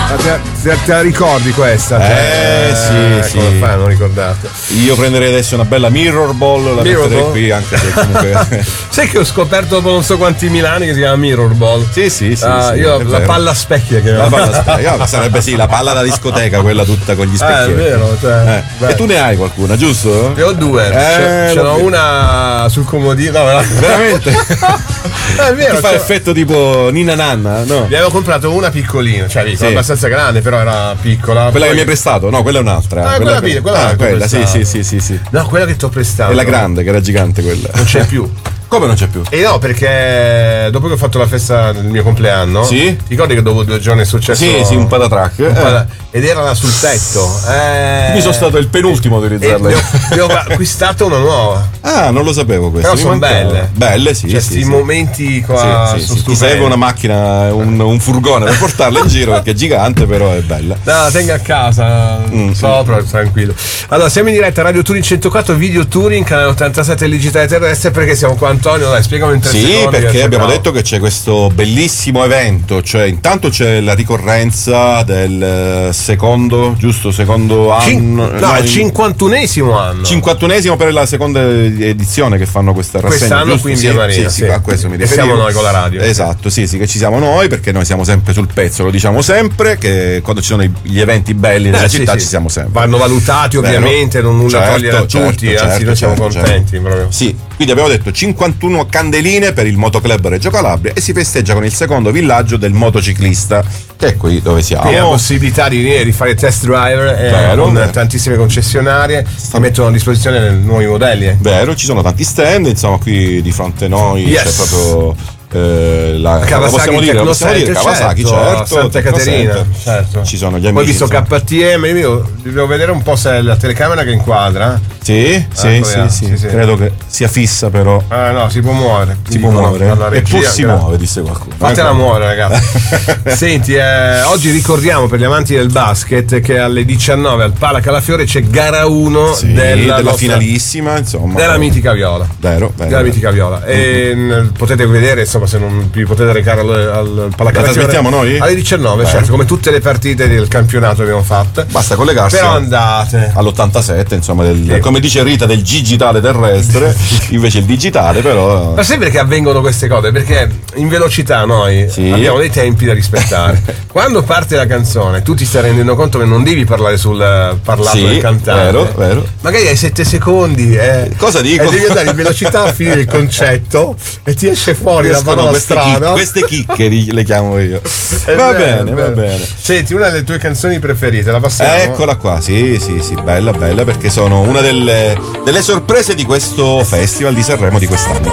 Te la ricordi questa? Sì. Come fai a non ricordarti? Io prenderei adesso una bella Mirror Ball, la metterei qui, anche se comunque. Sai che ho scoperto dopo non so quanti Milani che si chiama Mirror Ball? Sì. Io la palla specchia che sarebbe la palla da discoteca, quella tutta con gli specchi. È vero, cioè, E tu ne hai qualcuna, giusto? Ne ho due. Ce n'ho una sul comodino. No, veramente? È vero. Ti fa effetto tipo Nina Nanna, no? Ne avevo comprato una piccolina, cioè abbastanza grande, però era piccola. Quella che mi hai prestato? No, quella è un'altra. Quella sì. No, quella che ti ho prestato. È la grande, che era gigante quella. Non c'è più. Come non c'è più? No, perché dopo che ho fatto la festa del mio compleanno, sì? Ti ricordi che dopo 2 giorni è successo? Sì, un patatrack. Ed era là sul tetto. Quindi sono stato il penultimo a utilizzarla. Ne ho acquistato una nuova. Ah, non lo sapevo questo. Però sono belle. Belle, sì. Questi momenti qua sono ti serve una macchina, un furgone per portarla in giro perché è gigante, però è bella. No, la tenga a casa, sopra, tranquillo. Allora, siamo in diretta Radio Touring 104, Video Touring, canale 87 del digitale terrestre, perché siamo qua. Antonio, dai, spiegami in 3 secondi. Sì, perché abbiamo detto che c'è questo bellissimo evento, cioè intanto c'è la ricorrenza del secondo anno. Il 51esimo anno. 51esimo per la seconda edizione che fanno questa rassegna. Quest'anno qui in Via Maria. Sì, a questo mi riferivo. Siamo noi con la radio. Esatto, sì, che ci siamo noi, perché noi siamo sempre sul pezzo, lo diciamo sempre, che quando ci sono gli eventi belli della città ci siamo sempre. Vanno valutati ovviamente, non nulla togliere a tutti, anzi noi siamo contenti proprio. Sì, quindi abbiamo detto 51 candeline per il Motoclub Reggio Calabria e si festeggia con il secondo villaggio del motociclista, che è qui dove siamo. Quindi la possibilità di venire di fare test driver con tantissime concessionarie che mettono a disposizione nuovi modelli. Vero, ci sono tanti stand, insomma qui di fronte a noi c'è proprio la Kawasaki, Kawasaki, certo, Santa Caterina, certo. Ci sono gli amici. Poi ho visto KTM, io devo vedere un po' se la telecamera che inquadra. Sì, credo che sia fissa, però. No, si può muovere. Eppure si muove, disse qualcuno. Fatela muovere, ragazzi. Senti, oggi ricordiamo per gli amanti del basket che alle 19 al Pala Calafiore c'è gara 1 della finalissima, insomma. Della mitica Viola. Vero. Della mitica Viola. E potete vedere, insomma, se non vi potete recare al Pala Calafiore. La trasmettiamo noi? Alle 19, certo, come tutte le partite del campionato abbiamo fatte. Basta collegarsi. Però andate all'87, insomma, come dice Rita, del digitale terrestre, invece il digitale, però. Ma sempre che avvengono queste cose, perché in velocità noi abbiamo dei tempi da rispettare. Quando parte la canzone, tu ti stai rendendo conto che non devi parlare sul parlato del cantante. Vero. Magari hai 7 secondi. Cosa dico? E devi andare in velocità a finire il concetto e ti esce fuori la parola strana. Queste chicche le chiamo io. Va bene. Senti, una delle tue canzoni preferite, la passiamo? Eccola qua, sì, bella, perché sono una delle sorprese di questo festival di Sanremo di quest'anno.